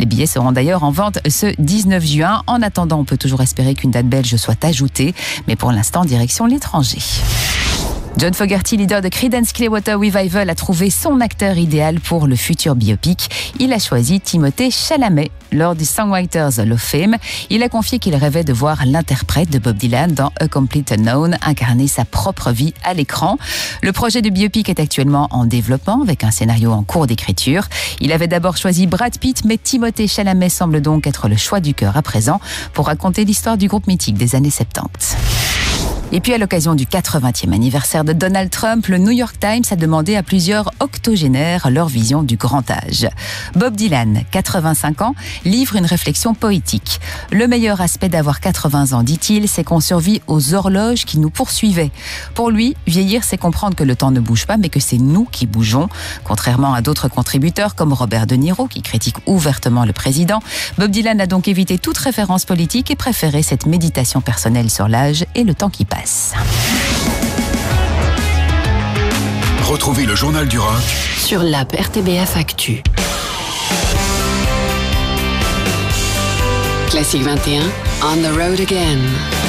Les billets seront d'ailleurs en vente ce 19 juin. En attendant, on peut toujours espérer qu'une date belge soit ajoutée, mais pour l'instant, direction l'étranger. John Fogerty, leader de Creedence Clearwater Revival, a trouvé son acteur idéal pour le futur biopic. Il a choisi Timothée Chalamet. Lors du Songwriters Hall of Fame, il a confié qu'il rêvait de voir l'interprète de Bob Dylan dans A Complete Unknown incarner sa propre vie à l'écran. Le projet de biopic est actuellement en développement avec un scénario en cours d'écriture. Il avait d'abord choisi Brad Pitt, mais Timothée Chalamet semble donc être le choix du cœur à présent pour raconter l'histoire du groupe mythique des années 70. Et puis à l'occasion du 80e anniversaire de Donald Trump, le New York Times a demandé à plusieurs octogénaires leur vision du grand âge. Bob Dylan, 85 ans, livre une réflexion poétique. Le meilleur aspect d'avoir 80 ans, dit-il, c'est qu'on survit aux horloges qui nous poursuivaient. Pour lui, vieillir, c'est comprendre que le temps ne bouge pas, mais que c'est nous qui bougeons. Contrairement à d'autres contributeurs comme Robert De Niro, qui critique ouvertement le président, Bob Dylan a donc évité toute référence politique et préféré cette méditation personnelle sur l'âge et le temps qui passe. Retrouvez le journal du rock sur l'app RTBF Actu. Classique 21, On the Road Again.